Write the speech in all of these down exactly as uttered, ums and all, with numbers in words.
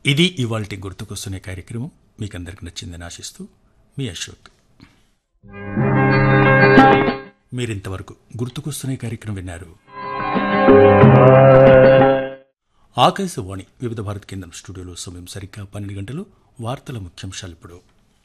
ఇది ఇవాల్టి గుర్తుకొస్తున్న కార్యక్రమం మీకు అందరికి నచ్చిందని ఆశిస్తూ మీ అశోక్. మీరింతవరకు గుర్తుకొస్తున్న కార్యక్రమం విన్నారు. ఆకాశవాణి వివిధ భారత కేంద్రం స్టూడియోలో సమయం సరిగ్గా పన్నెండు గంటలు. వార్తల ముఖ్యాంశాలు ఇప్పుడు.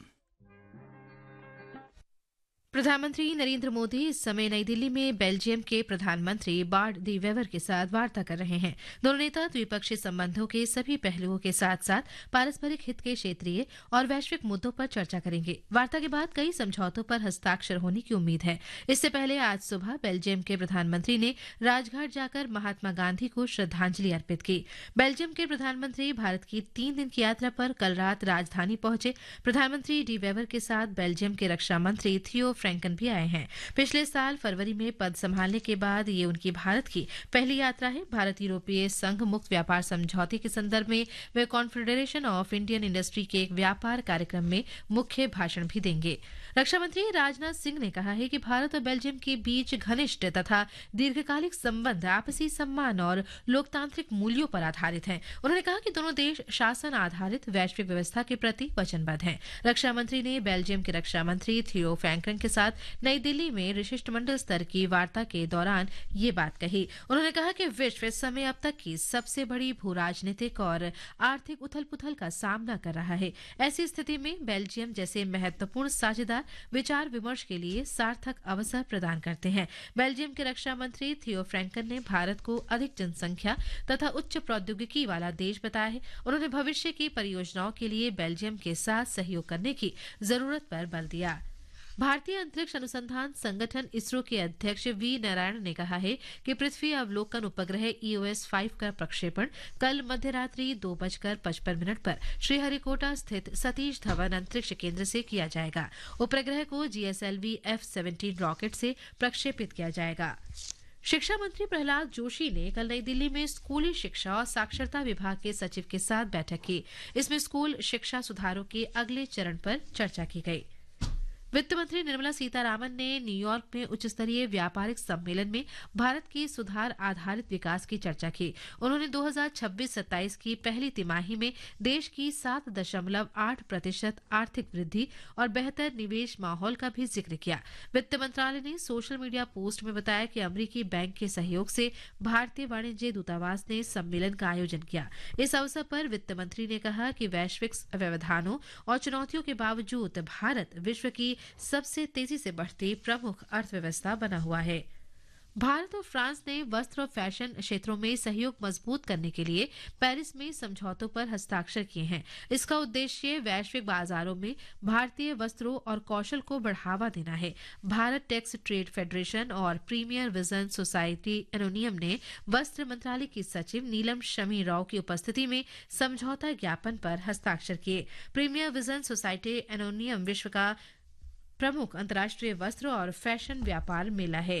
प्रधानमंत्री नरेंद्र मोदी इस समय नई दिल्ली में बेल्जियम के प्रधानमंत्री बार्ट दी वेवर के साथ वार्ता कर रहे हैं. दोनों नेता द्विपक्षीय संबंधों के सभी पहलुओं के साथ साथ पारस्परिक हित के क्षेत्रीय और वैश्विक मुद्दों पर चर्चा करेंगे. वार्ता के बाद कई समझौतों पर हस्ताक्षर होने की उम्मीद है. इससे पहले आज सुबह बेल्जियम के प्रधानमंत्री ने राजघाट जाकर महात्मा गांधी को श्रद्धांजलि अर्पित की. बेल्जियम के प्रधानमंत्री भारत की तीन दिन की यात्रा पर कल रात राजधानी पहुंचे. प्रधानमंत्री डी वेवर के साथ बेल्जियम के रक्षा मंत्री थियो फ्रैंकन भी आए हैं. पिछले साल फरवरी में पद संभालने के बाद ये उनकी भारत की पहली यात्रा है. भारत यूरोपीय संघ मुक्त व्यापार समझौते के संदर्भ में वे कॉन्फेडरेशन ऑफ इंडियन इंडस्ट्री के एक व्यापार कार्यक्रम में मुख्य भाषण भी देंगे. रक्षा मंत्री राजनाथ सिंह ने कहा है कि भारत और बेल्जियम के बीच घनिष्ठ तथा दीर्घकालिक संबंध आपसी सम्मान और लोकतांत्रिक मूल्यों पर आधारित हैं. उन्होंने कहा कि दोनों देश शासन आधारित वैश्विक व्यवस्था के प्रति वचनबद्ध हैं. रक्षा मंत्री ने बेल्जियम के रक्षा मंत्री थियो फ्रैंकन के साथ नई दिल्ली में शिष्टमंडल स्तर की वार्ता के दौरान ये बात कही. उन्होंने कहा कि विश्व इस समय अब तक की सबसे बड़ी भू राजनीतिक और आर्थिक उथल पुथल का सामना कर रहा है. ऐसी स्थिति में बेल्जियम जैसे महत्वपूर्ण साझेदार विचार विमर्श के लिए सार्थक अवसर प्रदान करते हैं. बेल्जियम के रक्षा मंत्री थियो फ्रैंकन ने भारत को अधिक जनसंख्या तथा उच्च प्रौद्योगिकी वाला देश बताया है. उन्होंने भविष्य की परियोजनाओं के लिए बेल्जियम के साथ सहयोग करने की जरूरत पर बल दिया. भारतीय अंतरिक्ष अनुसंधान संगठन इसरो के अध्यक्ष वी नारायण ने कहा है कि पृथ्वी अवलोकन उपग्रह ईओएस फाइव का प्रक्षेपण कल मध्यरात्रि दो बजकर पचपन मिनट पर श्रीहरिकोटा स्थित सतीश धवन अंतरिक्ष केंद्र से किया जाएगा. उपग्रह को जीएसएलवी एफ सेवेंटीन रॉकेट से प्रक्षेपित किया जाएगा. शिक्षा मंत्री प्रहलाद जोशी ने कल नई दिल्ली में स्कूली शिक्षा और साक्षरता विभाग के सचिव के साथ बैठक की. इसमें स्कूल शिक्षा सुधारों के अगले चरण पर चर्चा की गई. वित्त मंत्री निर्मला सीतारामन ने न्यूयॉर्क में उच्च स्तरीय व्यापारिक सम्मेलन में भारत की सुधार आधारित विकास की चर्चा की. उन्होंने दो हज़ार छब्बीस सत्ताईस की पहली तिमाही में देश की सात दशमलव आठ प्रतिशत आर्थिक वृद्धि और बेहतर निवेश माहौल का भी जिक्र किया. वित्त मंत्रालय ने सोशल मीडिया पोस्ट में बताया कि अमरीकी बैंक के सहयोग से भारतीय वाणिज्य दूतावास ने सम्मेलन का आयोजन किया. इस अवसर पर वित्त मंत्री ने कहा कि वैश्विक व्यवधानों और चुनौतियों के बावजूद भारत विश्व की सबसे तेजी से बढ़ती प्रमुख अर्थव्यवस्था बना हुआ है. भारत और फ्रांस ने वस्त्र और फैशन क्षेत्रों में सहयोग मजबूत करने के लिए पेरिस में समझौतों पर हस्ताक्षर किए हैं. इसका उद्देश्य वैश्विक बाजारों में भारतीय वस्त्रों और कौशल को बढ़ावा देना है. भारत टेक्स ट्रेड फेडरेशन और प्रीमियर विजन सोसाइटी एनोनियम ने वस्त्र मंत्रालय की सचिव नीलम शमी राव की उपस्थिति में समझौता ज्ञापन पर हस्ताक्षर किए. प्रीमियर विजन सोसाइटी एनोनियम विश्व का प्रमुख अंतर्राष्ट्रीय वस्त्र और फैशन व्यापार मेला है.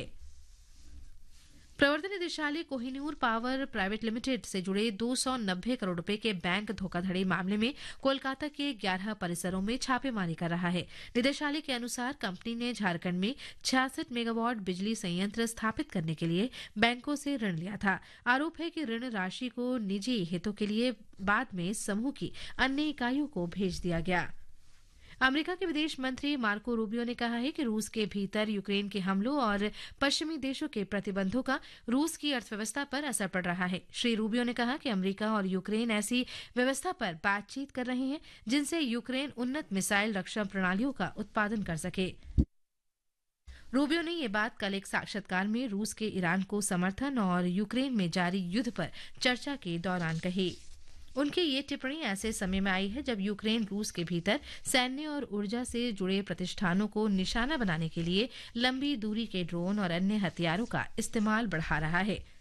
प्रवर्तन निदेशालय कोहिनूर पावर प्राइवेट लिमिटेड से जुड़े दो सौ नब्बे करोड़ रुपए के बैंक धोखाधड़ी मामले में कोलकाता के ग्यारह परिसरों में छापेमारी कर रहा है. निदेशालय के अनुसार कंपनी ने झारखंड में छियासठ मेगावाट बिजली संयंत्र स्थापित करने के लिए बैंकों से ऋण लिया था. आरोप है कि ऋण राशि को निजी हितों के लिए बाद में समूह की अन्य इकाइयों को भेज दिया गया. अमेरिका के विदेश मंत्री मार्को रूबियो ने कहा है कि रूस के भीतर यूक्रेन के हमलों और पश्चिमी देशों के प्रतिबंधों का रूस की अर्थव्यवस्था पर असर पड़ रहा है. श्री रूबियो ने कहा कि अमेरिका और यूक्रेन ऐसी व्यवस्था पर बातचीत कर रहे हैं जिनसे यूक्रेन उन्नत मिसाइल रक्षा प्रणालियों का उत्पादन कर सके. रूबियो ने ये बात कल एक साक्षात्कार में रूस के ईरान को समर्थन और यूक्रेन में जारी युद्ध पर चर्चा के दौरान कही. उनकी ये टिप्पणी ऐसे समय में आई है जब यूक्रेन रूस के भीतर सैन्य और ऊर्जा से जुड़े प्रतिष्ठानों को निशाना बनाने के लिए लंबी दूरी के ड्रोन और अन्य हथियारों का इस्तेमाल बढ़ा रहा है.